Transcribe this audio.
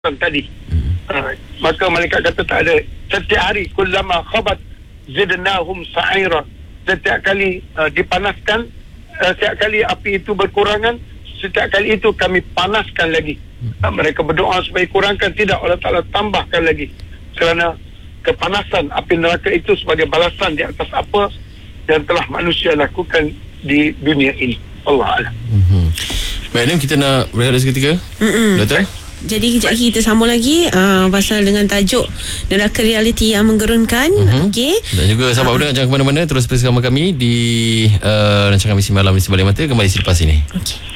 tadi. Maka malaikat kata tak ada. Setiap hari kullama khabat zidnahum sa'ira. Setiap kali dipanaskan, setiap kali api itu berkurangan, setiap kali itu kami panaskan lagi. Mereka berdoa supaya kurangkan, tidak, Allah Ta'ala tambahkan lagi. Kerana kepanasan api neraka itu sebagai balasan di atas apa yang telah manusia lakukan di dunia ini. Allah Alam. Baik, Nim, kita nak berehat seketika. Doktor? Jadi kejap lagi kita sambung lagi pasal dengan tajuk neraka realiti yang menggerunkan. Okey. Dan juga sahabat pendengar jangan ke mana-mana, terus bersama kami di rancangan Misi Malam di Sebalik Mata kembali selepas ini. Okey.